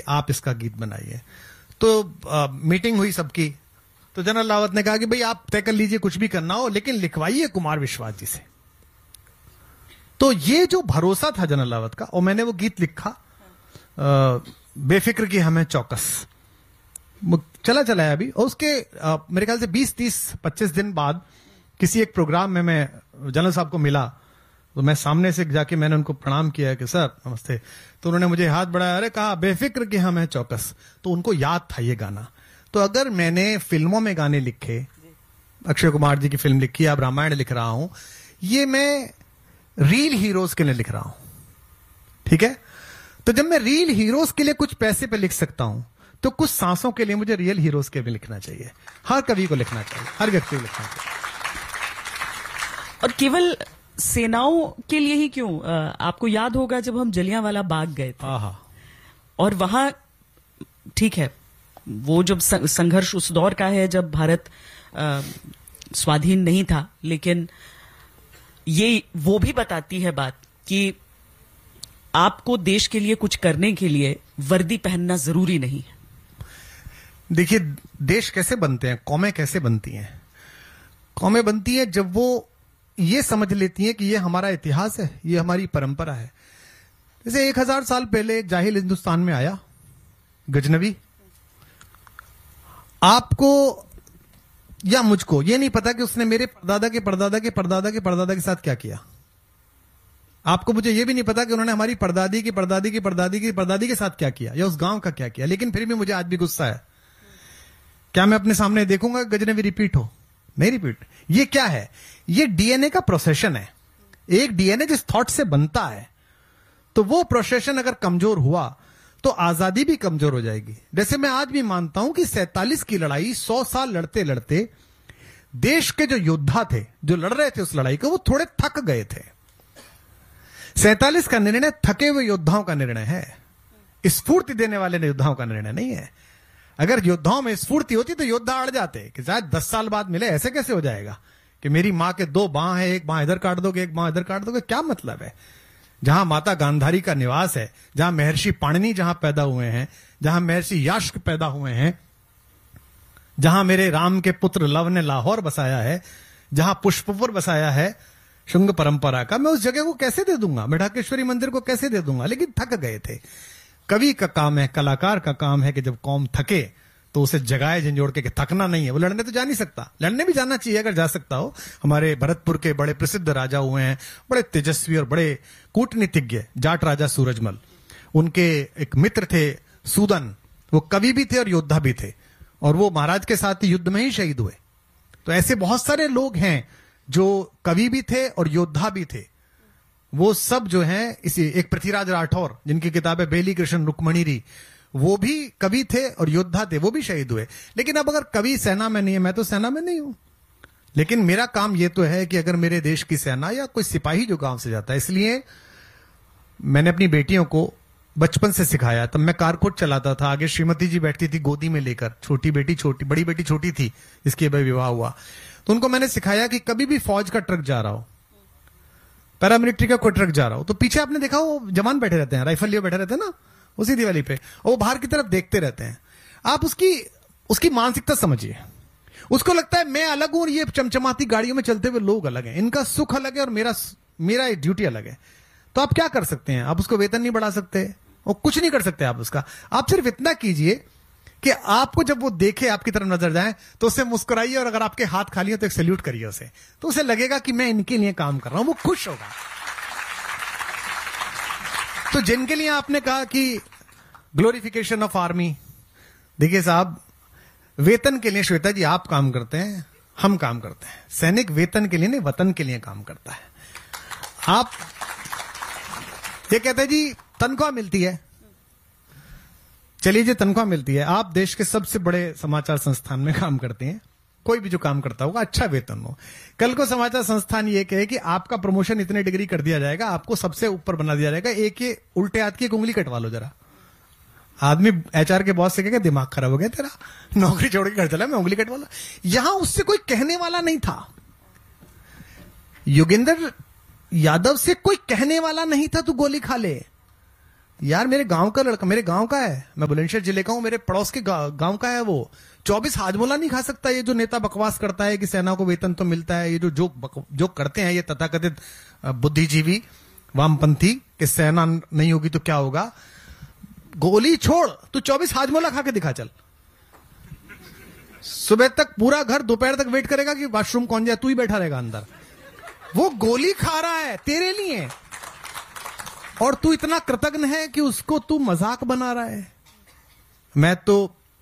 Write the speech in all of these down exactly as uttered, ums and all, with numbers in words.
आप इसका गीत बनाइए। तो आ, मीटिंग हुई सबकी, तो जनरल रावत ने कहा कि भाई आप तय कर लीजिए कुछ भी करना हो, लेकिन लिखवाइए कुमार विश्वास जी से। तो ये जो भरोसा था जनरल रावत का, और मैंने वो गीत लिखा, आ, बेफिक्र की हमें चौकस, चला चला है अभी। और उसके आ, मेरे ख्याल से बीस तीस पच्चीस दिन बाद किसी एक प्रोग्राम में मैं जनरल साहब को मिला, तो मैं सामने से जाके मैंने उनको प्रणाम किया कि सर नमस्ते। तो उन्होंने मुझे हाथ बढ़ाया, अरे कहा बेफिक्र कि हमें चौकस। तो उनको याद था ये गाना। तो अगर मैंने फिल्मों में गाने लिखे, अक्षय कुमार जी की फिल्म लिखी, अब रामायण लिख रहा हूं, ये मैं रील हीरोज के लिए लिख रहा हूं, ठीक है। तो जब मैं रील हीरोज के लिए कुछ पैसे पे लिख सकता हूं, तो कुछ सांसों के लिए मुझे रियल हीरोज के भी लिखना चाहिए। हर कवि को लिखना चाहिए, हर व्यक्ति को लिखना चाहिए। और केवल सेनाओं के लिए ही क्यों? आपको याद होगा जब हम जलियांवाला बाग गए थे, और वहां ठीक है वो जब संघर्ष उस दौर का है जब भारत आ, स्वाधीन नहीं था, लेकिन ये वो भी बताती है बात कि आपको देश के लिए कुछ करने के लिए वर्दी पहनना जरूरी नहीं है। देखिए, देश कैसे बनते हैं, कौमें कैसे बनती हैं? कौमें बनती हैं जब वो ये समझ लेती हैं कि ये हमारा इतिहास है, ये हमारी परंपरा है। जैसे एक हजार साल पहले एक जाहिल हिंदुस्तान में आया, गजनवी। आपको या मुझको ये नहीं पता कि उसने मेरे परदादा के परदादा के परदादा के परदादा के साथ क्या किया। आपको मुझे ये भी नहीं पता कि उन्होंने हमारी परदादी की परदादी की परदादी की परदादी के साथ क्या किया, या उस गांव का क्या किया। लेकिन फिर भी मुझे आज भी गुस्सा है। क्या मैं अपने सामने देखूंगा गजनवी रिपीट हो? नहीं रिपीट। ये क्या है? ये डीएनए का प्रोसेशन है। एक डीएनए जिस थॉट से बनता है, तो वो प्रोसेशन अगर कमजोर हुआ तो आजादी भी कमजोर हो जाएगी। जैसे मैं आज भी मानता हूं कि सैंतालीस की लड़ाई सौ साल लड़ते लड़ते देश के जो योद्धा थे, जो लड़ रहे थे उस लड़ाई को, वो थोड़े थक गए थे। सैंतालीस का निर्णय थके हुए योद्धाओं का निर्णय है, स्फूर्ति देने वाले योद्धाओं का निर्णय नहीं है। अगर योद्धाओं में स्फूर्ति होती तो योद्धा अड़ जाते कि शायद दस साल बाद मिले। ऐसे कैसे हो जाएगा कि मेरी मां के दो बाह है, एक बाह इधर काट दोगे, एक बाह इधर काट दोगे? क्या मतलब है? जहां माता गांधारी का निवास है, जहां महर्षि पाणिनि जहां पैदा हुए हैं, जहां महर्षि यास्क पैदा हुए हैं, जहां मेरे राम के पुत्र लव ने लाहौर बसाया है, जहां पुष्पपुर बसाया है शुंग परंपरा का, मैं उस जगह को कैसे दे दूंगा? मैं ढाकेश्वरी मंदिर को कैसे दे दूंगा? लेकिन थक गए थे। कवि का काम है, कलाकार का काम है कि जब कौम थके तो उसे जगाए झंझोड़ के कि थकना नहीं है। वो लड़ने तो जा नहीं सकता, लड़ने भी जाना चाहिए अगर जा सकता हो। हमारे भरतपुर के बड़े प्रसिद्ध राजा हुए हैं, बड़े तेजस्वी और बड़े कूटनीतिज्ञ, जाट राजा सूरजमल। उनके एक मित्र थे सूदन, वो कवि भी थे और योद्धा भी थे, और वो महाराज के साथ युद्ध में ही शहीद हुए। तो ऐसे बहुत सारे लोग हैं जो कवि भी थे और योद्धा भी थे। वो सब जो हैं, इसी एक पृथ्वीराज राठौर जिनकी किताब है बेली कृष्ण रुक्मणीरी, वो भी कवि थे और योद्धा थे, वो भी शहीद हुए। लेकिन अब अगर कवि सेना में नहीं है, मैं तो सेना में नहीं हूं, लेकिन मेरा काम ये तो है कि अगर मेरे देश की सेना या कोई सिपाही जो गांव से जाता है, इसलिए मैंने अपनी बेटियों को बचपन से सिखाया। तब मैं कारकोट चलाता था, आगे श्रीमती जी बैठती थी गोदी में लेकर, छोटी बेटी छोटी, बड़ी बेटी छोटी थी जिसकी अभी विवाह हुआ। तो उनको मैंने सिखाया कि कभी भी फौज का ट्रक जा रहा हो, पैरामिलिट्री का कोई ट्रक जा रहा हो, तो पीछे आपने देखा वो जवान बैठे रहते हैं, राइफल लिए बैठे रहते हैं ना उसी दिवाली पे, और वो बाहर की तरफ देखते रहते हैं। आप उसकी उसकी मानसिकता समझिए। उसको लगता है मैं अलग हूं और ये चमचमाती गाड़ियों में चलते हुए लोग अलग हैं, इनका सुख अलग है और मेरा मेरा ड्यूटी अलग है। तो आप क्या कर सकते हैं? आप उसको वेतन नहीं बढ़ा सकते और कुछ नहीं कर सकते आप उसका। आप सिर्फ इतना कीजिए कि आपको जब वो देखे, आपकी तरफ नजर जाए, तो उससे मुस्कुराइए, और अगर आपके हाथ खाली है तो एक सैल्यूट करिए उसे, तो उसे लगेगा कि मैं इनके लिए काम कर रहा हूं, वो खुश होगा। तो जिनके लिए आपने कहा कि ग्लोरिफिकेशन ऑफ आर्मी, देखिए साहब, वेतन के लिए श्वेता जी आप काम करते हैं, हम काम करते हैं। सैनिक वेतन के लिए नहीं, वतन के लिए काम करता है। आप ये कहते हैं जी तनख्वाह मिलती है, चलिए जी तनख्वाह मिलती है। आप देश के सबसे बड़े समाचार संस्थान में काम करते हैं, कोई भी जो काम करता होगा अच्छा वेतन हो। कल को समाचार संस्थान ये कहे कि आपका प्रमोशन इतने डिग्री कर दिया जाएगा, आपको सबसे ऊपर बना दिया जाएगा, एक ये उल्टे हाथ की एक उंगली कटवा लो जरा। आदमी एचआर के बॉस से कहेगा दिमाग खराब हो गया तेरा, नौकरी छोड़ के घर चला, मैं उंगली कटवा लो। यहां उससे कोई कहने वाला नहीं था, योगेंद्र यादव से कोई कहने वाला नहीं था तू गोली खा ले। यार मेरे गांव का लड़का, मेरे गांव का है, मैं बुलंदशहर जिले का हूं, मेरे पड़ोस के गांव का है वो, चौबीस हाजमोला नहीं खा सकता। ये जो नेता बकवास करता है कि सेना को वेतन तो मिलता है, ये जो जो जो करते हैं ये तथाकथित बुद्धिजीवी वामपंथी कि सेना नहीं होगी तो क्या होगा। गोली छोड़, तू चौबीस हाजमोला खा के दिखा चल। सुबह तक पूरा घर दोपहर तक वेट करेगा कि वॉशरूम कौन जाए, तू ही बैठा रहेगा अंदर। वो गोली खा रहा है तेरे लिए, और तू इतना कृतज्ञ है कि उसको तू मजाक बना रहा है। मैं तो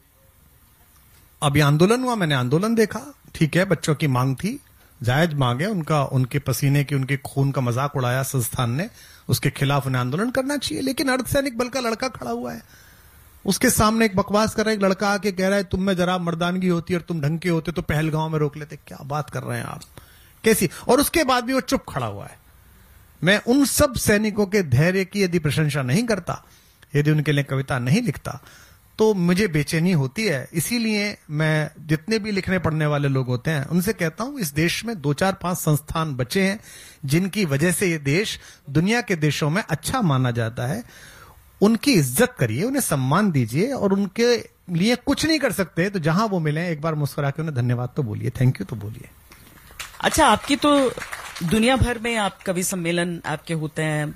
अभी आंदोलन हुआ, मैंने आंदोलन देखा, ठीक है, बच्चों की मांग थी, जायज मांग है, उनका उनके पसीने की उनके खून का मजाक उड़ाया संस्थान ने, उसके खिलाफ उन्हें आंदोलन करना चाहिए। लेकिन अर्धसैनिक बल का लड़का खड़ा हुआ है, उसके सामने एक बकवास कर रहा है, एक लड़का आके कह रहा है तुम में जरा मर्दानगी होती और तुम ढंग के होते तो पहलगांव में रोक लेते। क्या बात कर रहे हैं आप, कैसी? और उसके बाद भी वो चुप खड़ा हुआ है। मैं उन सब सैनिकों के धैर्य की यदि प्रशंसा नहीं करता, यदि उनके लिए कविता नहीं लिखता, तो मुझे बेचैनी होती है। इसीलिए मैं जितने भी लिखने पढ़ने वाले लोग होते हैं उनसे कहता हूं, इस देश में दो चार पांच संस्थान बचे हैं जिनकी वजह से ये देश दुनिया के देशों में अच्छा माना जाता है। उनकी इज्जत करिए, उन्हें सम्मान दीजिए, और उनके लिए कुछ नहीं कर सकते तो जहां वो मिले एक बार मुस्कुरा के उन्हें धन्यवाद तो बोलिए, थैंक यू तो बोलिए। अच्छा, आपकी तो दुनिया भर में आप कवि सम्मेलन आपके होते हैं,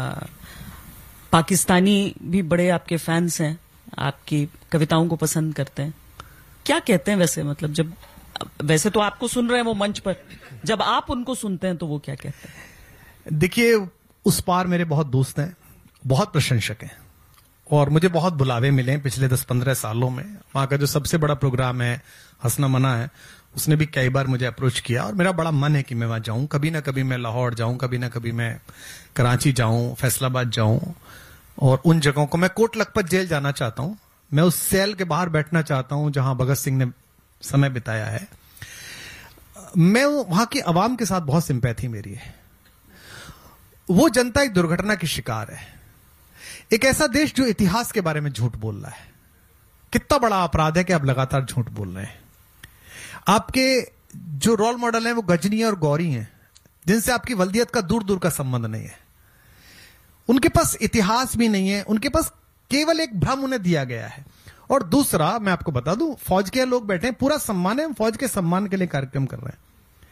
पाकिस्तानी भी बड़े आपके फैंस हैं, आपकी कविताओं को पसंद करते हैं। क्या कहते हैं वैसे, मतलब जब वैसे तो आपको सुन रहे हैं वो मंच पर, जब आप उनको सुनते हैं तो वो क्या कहते हैं? देखिए, उस पार मेरे बहुत दोस्त हैं, बहुत प्रशंसक हैं, और मुझे बहुत बुलावे मिले हैं पिछले दस पंद्रह सालों में। वहां का जो सबसे बड़ा प्रोग्राम है हंसना मना है, उसने भी कई बार मुझे अप्रोच किया, और मेरा बड़ा मन है कि मैं वहां जाऊं। कभी ना कभी मैं लाहौर जाऊं, कभी ना कभी मैं कराची जाऊं, फैसलाबाद जाऊं, और उन जगहों को, मैं कोट लखपत जेल जाना चाहता हूं, मैं उस सेल के बाहर बैठना चाहता हूं जहां भगत सिंह ने समय बिताया है। मैं वहां की आवाम के साथ बहुत सिंपैथी मेरी है। वो जनता एक दुर्घटना की शिकार है, एक ऐसा देश जो इतिहास के बारे में झूठ बोल रहा है। कितना बड़ा अपराध है कि आप लगातार झूठ बोल रहे हैं। आपके जो रोल मॉडल हैं वो गजनी और गौरी हैं, जिनसे आपकी वल्दियत का दूर दूर का संबंध नहीं है। उनके पास इतिहास भी नहीं है, उनके पास केवल एक भ्रम उन्हें दिया गया है। और दूसरा, मैं आपको बता दूं, फौज के लोग बैठे हैं, पूरा सम्मान है, हम फौज के सम्मान के लिए कार्यक्रम कर रहे हैं।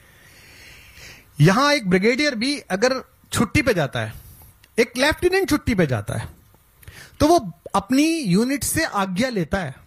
यहां एक ब्रिगेडियर भी अगर छुट्टी पे जाता है, एक लेफ्टिनेंट छुट्टी पे जाता है, तो वो अपनी यूनिट से आज्ञा लेता है।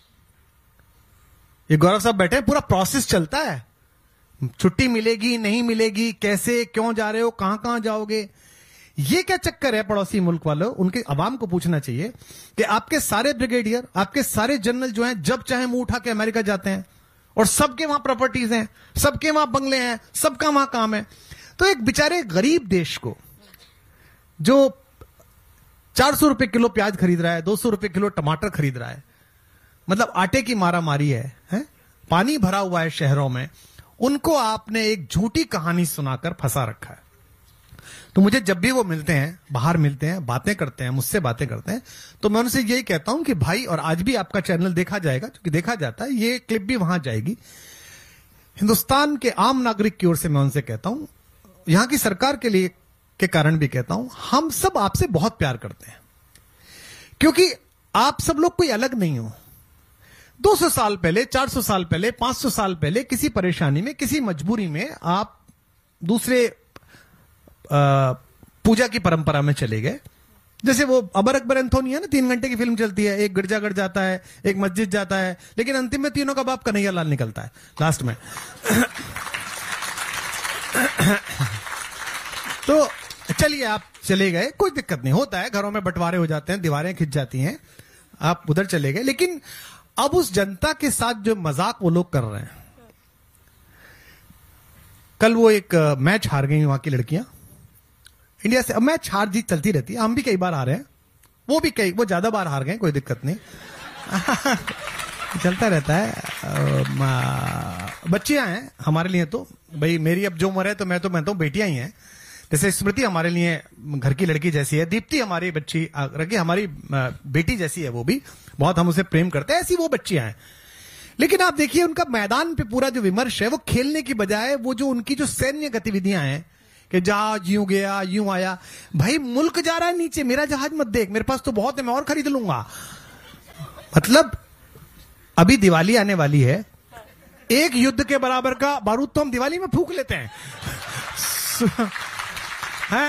ये गौरव साहब बैठे हैं, पूरा प्रोसेस चलता है, छुट्टी मिलेगी नहीं मिलेगी, कैसे, क्यों जा रहे हो, कहां कहां जाओगे। ये क्या चक्कर है पड़ोसी मुल्क वालों? उनके अवाम को पूछना चाहिए कि आपके सारे ब्रिगेडियर, आपके सारे जनरल जो हैं, जब चाहे मुंह उठा के अमेरिका जाते हैं, और सबके वहां प्रॉपर्टीज हैं, सबके वहां बंगले हैं, सबका वहां काम है। तो एक बेचारे गरीब देश को जो चार सौ रुपए किलो प्याज खरीद रहा है, दो सौ रुपए किलो टमाटर खरीद रहा है, मतलब आटे की मारा मारी है, है? पानी भरा हुआ है शहरों में, उनको आपने एक झूठी कहानी सुनाकर फंसा रखा है। तो मुझे जब भी वो मिलते हैं, बाहर मिलते हैं, बातें करते हैं, मुझसे बातें करते हैं, तो मैं उनसे यही कहता हूं कि भाई, और आज भी आपका चैनल देखा जाएगा, क्योंकि देखा जाता है, ये क्लिप भी वहां जाएगी। हिंदुस्तान के आम नागरिक की ओर से मैं उनसे कहता हूं, यहां की सरकार के लिए के कारण भी कहता हूं, हम सब आपसे बहुत प्यार करते हैं, क्योंकि आप सब लोग कोई अलग नहीं हो। दो सौ साल पहले, चार सौ साल पहले, पांच सौ साल पहले किसी परेशानी में, किसी मजबूरी में आप दूसरे पूजा की परंपरा में चले गए। जैसे वो अबर अकबर एंथोनी है ना, तीन घंटे की फिल्म चलती है, एक गिरजाघर जाता है, एक मस्जिद जाता है, लेकिन अंतिम में तीनों का बाप कन्हैया लाल निकलता है लास्ट में। तो चलिए, आप चले गए, कोई दिक्कत नहीं, होता है, घरों में बंटवारे हो जाते हैं, दीवारें खिंच जाती हैं, आप उधर चले गए। लेकिन अब उस जनता के साथ जो मजाक वो लोग कर रहे हैं, कल वो एक मैच हार गई वहां की लड़कियां इंडिया से। अब मैच हार जीत चलती रहती है, हम भी कई बार हारे हैं, वो भी कई, वो ज्यादा बार हार गए, कोई दिक्कत नहीं। चलता रहता है। बच्चियां हैं हमारे लिए, तो भाई मेरी अब जो उम्र है, तो मैं तो मानता हूं बेटियां ही हैं। जैसे स्मृति हमारे लिए घर की लड़की जैसी है, दीप्ति हमारी बच्ची रखी हमारी बेटी जैसी है, वो भी बहुत हम उसे प्रेम करते हैं, ऐसी वो बच्चियां हैं। लेकिन आप देखिए, उनका मैदान पे पूरा जो विमर्श है, वो खेलने की बजाय वो जो उनकी जो सैन्य गतिविधियां हैं, कि जहाज यूं गया यूं आया। भाई मुल्क जा रहा है नीचे, मेरा जहाज मत देख, मेरे पास तो बहुत है, मैं और खरीद लूंगा। मतलब अभी दिवाली आने वाली है, एक युद्ध के बराबर का बारूद तो हम दिवाली में फूंक लेते हैं हैं?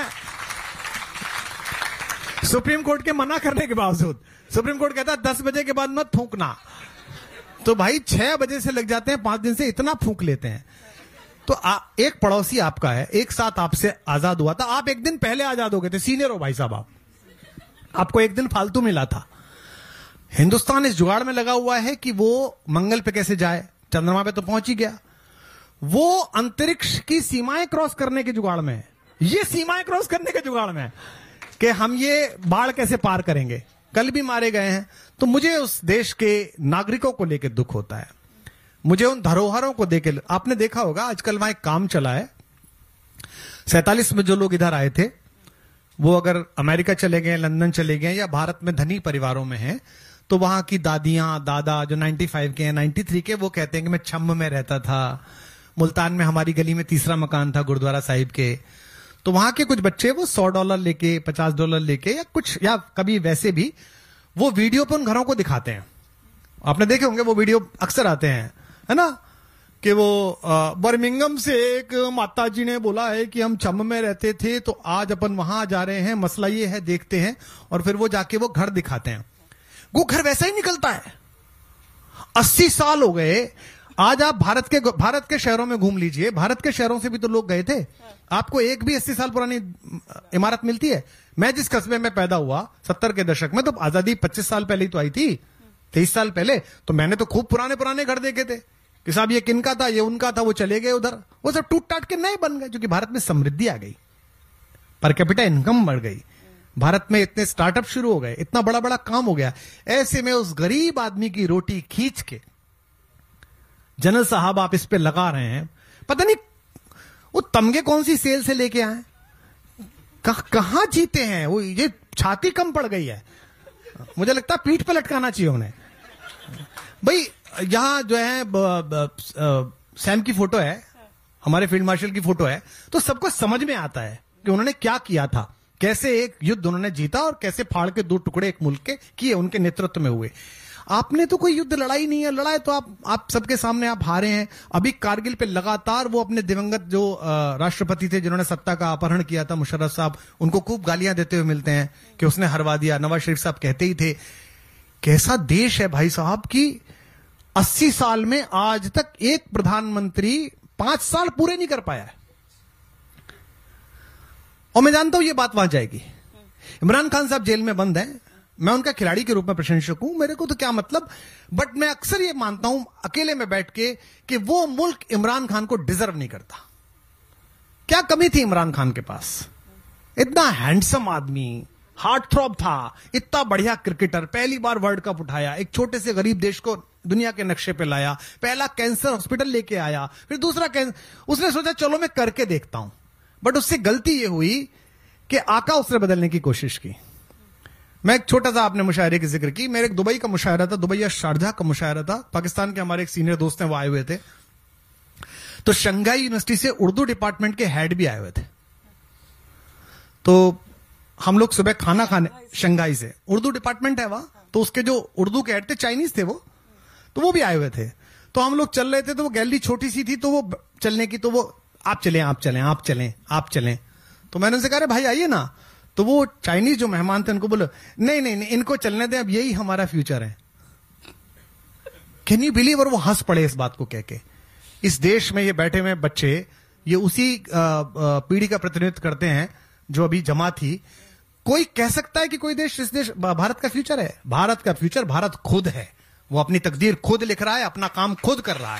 सुप्रीम कोर्ट के मना करने के बावजूद सुप्रीम कोर्ट कहता है दस बजे के बाद मत फूंकना, तो भाई छह बजे से लग जाते हैं, पांच दिन से इतना फूंक लेते हैं। तो आ, एक पड़ोसी आपका है, एक साथ आपसे आजाद हुआ था, आप एक दिन पहले आजाद हो गए थे, सीनियर हो भाई साहब आप, आपको एक दिन फालतू मिला था। हिंदुस्तान इस जुगाड़ में लगा हुआ है कि वो मंगल पे कैसे जाए, चंद्रमा पे तो पहुंच ही गया, वो अंतरिक्ष की सीमाएं क्रॉस करने के जुगाड़ में है, ये सीमाएं क्रॉस करने के जुगाड़ में है कि हम ये बाढ़ कैसे पार करेंगे। कल भी मारे गए हैं, तो मुझे उस देश के नागरिकों को लेकर दुख होता है, मुझे उन धरोहरों को देख के। आपने देखा होगा आजकल वहां एक काम चला है, सैतालीस में जो लोग इधर आए थे वो अगर अमेरिका चले गए, लंदन चले गए या भारत में धनी परिवारों में हैं, तो वहां की दादियां दादा जो पचानवे के हैं, तिरानवे के, वो कहते हैं कि मैं छम्म में रहता था, मुल्तान में हमारी गली में तीसरा मकान था गुरुद्वारा साहिब के। तो वहां के कुछ बच्चे वो सौ डॉलर लेके, पचास डॉलर लेके या कुछ, या कभी वैसे भी वो वीडियो पे उन घरों को दिखाते हैं। आपने देखे होंगे वो वीडियो अक्सर आते हैं, है ना, कि वो बर्मिंगम से एक माता जी ने बोला है कि हम छम्म में रहते थे, तो आज अपन वहां जा रहे हैं, मसला ये है, देखते हैं, और फिर वो जाके वो घर दिखाते हैं। वो घर वैसा ही निकलता है। अस्सी साल हो गए, आज आप भारत के भारत के शहरों में घूम लीजिए, भारत के शहरों से भी तो लोग गए थे, आपको एक भी अस्सी साल पुरानी इमारत मिलती है? मैं जिस कस्बे में पैदा हुआ सत्तर के दशक में, तो आजादी पच्चीस साल पहले ही तो आई थी, तेईस साल पहले, तो मैंने तो खूब पुराने पुराने घर देखे थे कि साहब ये किनका था, ये उनका था, वो चले गए उधर, वो सब टूट टाट के नए बन गए, क्योंकि भारत में समृद्धि आ गई, पर कैपिटा इनकम बढ़ गई, भारत में इतने स्टार्टअप शुरू हो गए, इतना बड़ा बड़ा काम हो गया। ऐसे में उस गरीब आदमी की रोटी खींच के जनरल साहब आप इस पे लगा रहे हैं, पता नहीं वो तमगे कौन सी सेल से लेके आए, कहां जीते हैं वो, ये छाती कम पड़ गई है, मुझे लगता है पीठ पे लटकाना चाहिए उन्हें। भाई यहां जो है ब, ब, ब, सैम की फोटो है, हमारे फील्ड मार्शल की फोटो है, तो सबको समझ में आता है कि उन्होंने क्या किया था, कैसे एक युद्ध उन्होंने जीता और कैसे फाड़ के दो टुकड़े एक मुल्क के किए, उनके नेतृत्व में हुए। आपने तो कोई युद्ध लड़ाई नहीं है, लड़ाई तो आप आप सबके सामने आप हारे हैं। अभी कारगिल पे लगातार वो अपने दिवंगत जो राष्ट्रपति थे जिन्होंने सत्ता का अपहरण किया था, मुशर्रफ साहब, उनको खूब गालियां देते हुए मिलते हैं कि उसने हरवा दिया। नवाज शरीफ साहब कहते ही थे, कैसा देश है भाई साहब की अस्सी साल में आज तक एक प्रधानमंत्री पांच साल पूरे नहीं कर पाया है। और मैं जानता हूं ये बात वहां जाएगी। इमरान खान साहब जेल में बंद हैं, मैं उनका खिलाड़ी के रूप में प्रशंसक हूं, मेरे को तो क्या मतलब, बट मैं अक्सर ये मानता हूं अकेले में बैठ के कि वो मुल्क इमरान खान को डिजर्व नहीं करता। क्या कमी थी इमरान खान के पास? इतना हैंडसम आदमी, हार्ट थ्रॉब था, इतना बढ़िया क्रिकेटर, पहली बार वर्ल्ड कप उठाया, एक छोटे से गरीब देश को दुनिया के नक्शे पे लाया, पहला कैंसर हॉस्पिटल लेके आया, फिर दूसरा कैंसर, उसने सोचा चलो मैं करके देखता हूं, बट उससे गलती यह हुई कि आका उसने बदलने की कोशिश की। मैं एक छोटा सा आपने मुशायरे की जिक्र की, मेरे एक दुबई का मुशायरा था, दुबई या शारजाह का मुशायरा था, पाकिस्तान के हमारे एक सीनियर दोस्त हैं वो आए हुए थे, तो शंघाई यूनिवर्सिटी से उर्दू डिपार्टमेंट के हेड भी आए हुए थे। तो हम लोग सुबह खाना खाने, शंघाई से उर्दू डिपार्टमेंट है वहां, तो उसके जो उर्दू के हेड थे चाइनीज थे वो, तो वो भी आए हुए थे। तो हम लोग चल रहे थे, तो वो गैलरी छोटी सी थी, तो वो चलने की, तो वो आप चलें आप चलें आप चलें आप चलें, तो मैंने उनसे कहा अरे भाई आइए ना, तो वो चाइनीज जो मेहमान थे उनको बोलो नहीं नहीं नहीं इनको चलने दें, अब यही हमारा फ्यूचर है। Can you believe? और वो हंस पड़े इस बात को कह के। इस देश में ये बैठे हुए बच्चे ये उसी पीढ़ी का प्रतिनिधित्व करते हैं जो अभी जमा थी। कोई कह सकता है कि कोई देश, इस देश भारत का फ्यूचर है? भारत का फ्यूचर भारत खुद है, वो अपनी तकदीर खुद लिख रहा है, अपना काम खुद कर रहा है।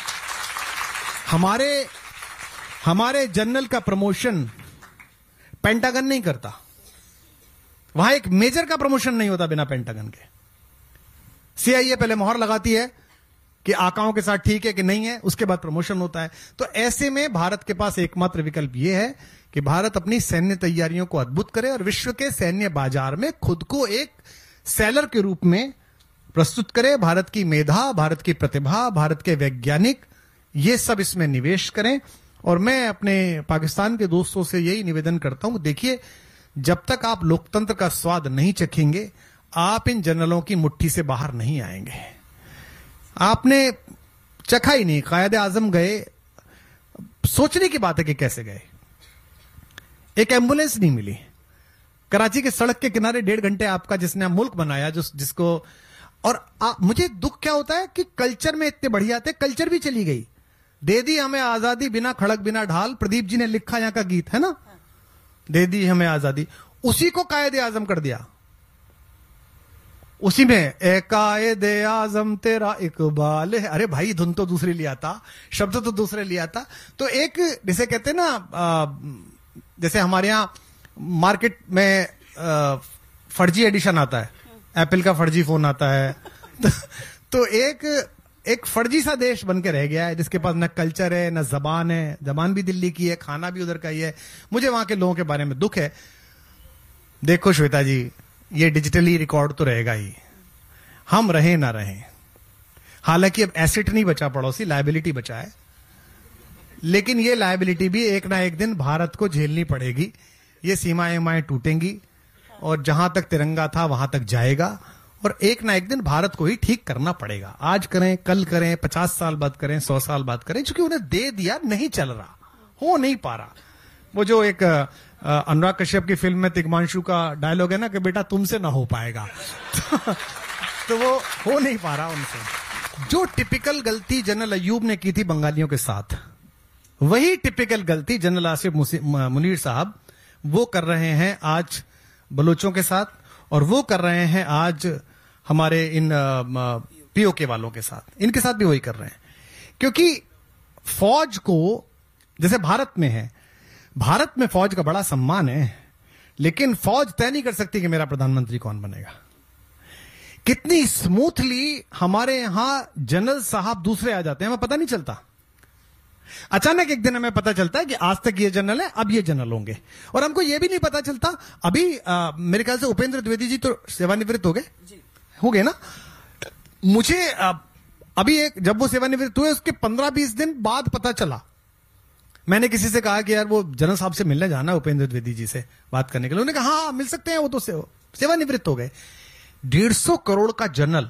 हमारे हमारे जनरल का प्रमोशन पेंटागन नहीं करता, वहां एक मेजर का प्रमोशन नहीं होता बिना पेंटागन के। सीआईए पहले मोहर लगाती है कि आकाओं के साथ ठीक है कि नहीं है, उसके बाद प्रमोशन होता है। तो ऐसे में भारत के पास एकमात्र विकल्प यह है कि भारत अपनी सैन्य तैयारियों को अद्भुत करे और विश्व के सैन्य बाजार में खुद को एक सेलर के रूप में प्रस्तुत करे। भारत की मेधा, भारत की प्रतिभा, भारत के वैज्ञानिक, ये सब इसमें निवेश करें और मैं अपने पाकिस्तान के दोस्तों से यही निवेदन करता हूं, देखिए जब तक आप लोकतंत्र का स्वाद नहीं चखेंगे आप इन जनरलों की मुट्ठी से बाहर नहीं आएंगे। आपने चखा ही नहीं, कायदे आजम गए, सोचने की बात है कि कैसे गए। एक एम्बुलेंस नहीं मिली, कराची के सड़क के किनारे डेढ़ घंटे आपका जिसने मुल्क बनाया, जो जिसको और आ, मुझे दुख क्या होता है कि कल्चर में इतने बढ़िया थे, कल्चर भी चली गई। दे दी हमें आजादी बिना खड़क बिना ढाल, प्रदीप जी ने लिखा यहां का गीत है ना, दे दी हमें आजादी, उसी को कायदे आजम कर दिया। उसी में ए कायदे आजम तेरा इकबाल है, अरे भाई धुन तो दूसरी लिया था, शब्द तो दूसरे लिया था। तो एक जिसे कहते हैं ना, जैसे हमारे यहां मार्केट में फर्जी एडिशन आता है, एप्पल का फर्जी फोन आता है तो, तो एक एक फर्जी सा देश बन के रह गया है जिसके पास न कल्चर है न जबान है। जबान भी दिल्ली की है, खाना भी उधर का ही है। मुझे वहां के लोगों के बारे में दुख है। देखो श्वेता जी, ये डिजिटली रिकॉर्ड तो रहेगा ही, हम रहे ना रहे। हालांकि अब एसेट नहीं बचा पड़ोसी, लायबिलिटी बचा है, लेकिन ये लायबिलिटी भी एक ना एक दिन भारत को झेलनी पड़ेगी। ये सीमाएं माएं टूटेंगी और जहां तक तिरंगा था वहां तक जाएगा, और एक ना एक दिन भारत को ही ठीक करना पड़ेगा। आज करें, कल करें, पचास साल बाद करें, सौ साल बाद करें, क्योंकि उन्हें दे दिया, नहीं चल रहा, हो नहीं पा रहा। वो जो एक अनुराग कश्यप की फिल्म में तिग्मांशु का डायलॉग है ना कि बेटा तुमसे ना हो पाएगा तो वो हो नहीं पा रहा उनसे। जो टिपिकल गलती जनरल अय्यूब ने की थी बंगालियों के साथ, वही टिपिकल गलती जनरल आसिफ मुनीर साहब वो कर रहे हैं आज बलोचों के साथ, और वो कर रहे हैं आज हमारे इन पीओके वालों के साथ। इनके साथ भी वही कर रहे हैं, क्योंकि फौज को, जैसे भारत में है, भारत में फौज का बड़ा सम्मान है, लेकिन फौज तय नहीं कर सकती कि मेरा प्रधानमंत्री कौन बनेगा। कितनी स्मूथली हमारे यहां जनरल साहब दूसरे आ जाते हैं, हमें पता नहीं चलता। अचानक एक दिन हमें पता चलता है कि आज तक ये जनरल है, अब ये जनरल होंगे, और हमको ये भी नहीं पता चलता। अभी आ, मेरे ख्याल से उपेंद्र द्विवेदी जी तो सेवानिवृत्त हो गए हो गए ना। मुझे आ, अभी एक जब वो सेवानिवृत्त हुए उसके पंद्रह बीस दिन बाद पता चला। मैंने किसी से कहा कि यार वो जनरल साहब से मिलने जाना उपेंद्र द्विवेदी जी से बात करने के लिए। उन्होंने कहा हाँ मिल सकते हैं, वो तो से, सेवानिवृत्त हो गए। डेढ़ सौ करोड़ का जनरल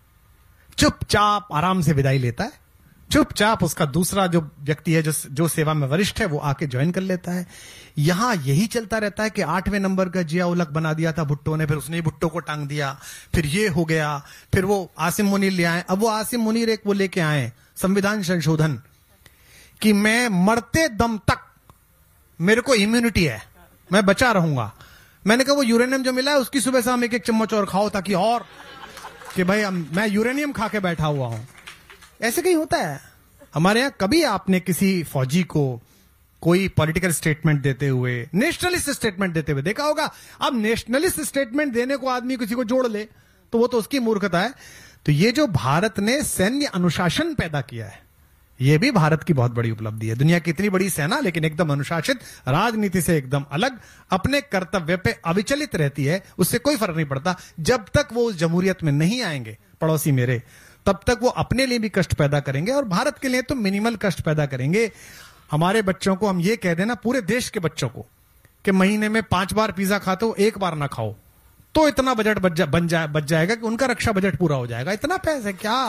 चुपचाप आराम से विदाई लेता है, चुपचाप उसका दूसरा जो व्यक्ति है जो जो सेवा में वरिष्ठ है वो आके ज्वाइन कर लेता है। यहां यही चलता रहता है कि आठवें नंबर का जिया उलक बना दिया था भुट्टो ने, फिर उसने भुट्टो को टांग दिया, फिर ये हो गया, फिर वो आसिम मुनीर ले आए। अब वो आसिम मुनीर एक वो लेके आए संविधान संशोधन कि मैं मरते दम तक मेरे को इम्यूनिटी है, मैं बचा रहूंगा। मैंने कहा वो यूरेनियम जो मिला है उसकी सुबह शाम एक एक चम्मच और खाओ, ताकि और कि भाई मैं यूरेनियम खा के बैठा हुआ हूं। ऐसे कहीं होता है हमारे यहां? कभी आपने किसी फौजी को कोई पॉलिटिकल स्टेटमेंट देते हुए, नेशनलिस्ट स्टेटमेंट देते हुए देखा होगा? अब नेशनलिस्ट स्टेटमेंट देने को आदमी किसी को जोड़ ले तो वो तो उसकी मूर्खता है। तो ये जो भारत ने सैन्य अनुशासन पैदा किया है, ये भी भारत की बहुत बड़ी उपलब्धि है। दुनिया की इतनी बड़ी सेना लेकिन एकदम अनुशासित, राजनीति से एकदम अलग, अपने कर्तव्य पे अविचलित रहती है, उससे कोई फर्क नहीं पड़ता। जब तक वो उस जमहूरियत में नहीं आएंगे पड़ोसी मेरे, तब तक वो अपने लिए भी कष्ट पैदा करेंगे और भारत के लिए तो मिनिमल कष्ट पैदा करेंगे। हमारे बच्चों को हम ये कह देना, पूरे देश के बच्चों को, कि महीने में पांच बार पिज्जा खाते हो, एक बार ना खाओ, तो इतना बजट बच जा, बन जाए बच जाएगा कि उनका रक्षा बजट पूरा हो जाएगा। इतना पैसा क्या?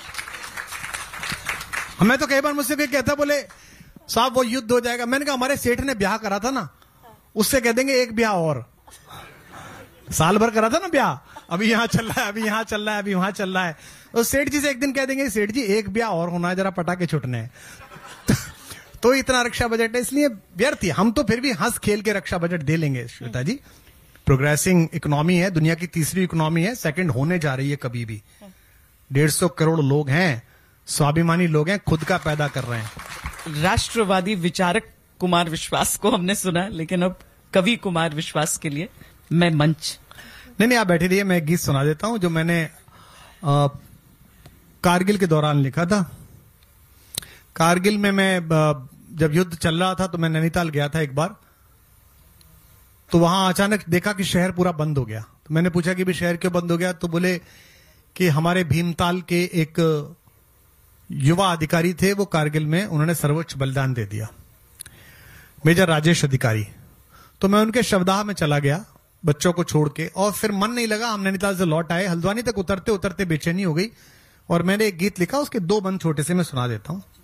हमें तो कई बार मुझसे कोई कहता, बोले साहब वो युद्ध हो जाएगा। मैंने कहा हमारे सेठ ने ब्याह करा था ना, उससे कह देंगे एक ब्याह और, साल भर करा था ना ब्याह, अभी यहां चल रहा है, अभी यहां चल रहा है, अभी वहां चल रहा है। तो सेठ जी से एक दिन कह देंगे सेठ जी एक ब्याह और होना है, जरा पटाखे छुटने हैं। तो, तो इतना रक्षा बजट है, इसलिए व्यर्थ है। हम तो फिर भी हंस खेल के रक्षा बजट दे लेंगे श्वेता जी। प्रोग्रेसिंग इकोनॉमी है, दुनिया की तीसरी इकोनॉमी है, सेकंड होने जा रही है कभी भी। डेढ़ सौ करोड़ लोग हैं, स्वाभिमानी लोग हैं, खुद का पैदा कर रहे हैं। राष्ट्रवादी विचारक कुमार विश्वास को हमने सुना, लेकिन अब कवि कुमार विश्वास के लिए मैं मंच। नहीं नहीं आप बैठे रहिए, मैं एक गीत सुना देता हूं जो मैंने आ, कारगिल के दौरान लिखा था। कारगिल में मैं जब युद्ध चल रहा था तो मैं नैनीताल गया था एक बार, तो वहां अचानक देखा कि शहर पूरा बंद हो गया। तो मैंने पूछा कि भी शहर क्यों बंद हो गया? तो बोले कि हमारे भीमताल के एक युवा अधिकारी थे, वो कारगिल में उन्होंने सर्वोच्च बलिदान दे दिया। मेजर राजेश अधिकारी। तो मैं उनके शवदाह में चला गया बच्चों को छोड़ के, और फिर मन नहीं लगा। हम नैनीताल से लौट आए, हल्द्वानी तक उतरते उतरते बेचैनी हो गई, और मैंने एक गीत लिखा, उसके दो बंद छोटे से मैं सुना देता हूं।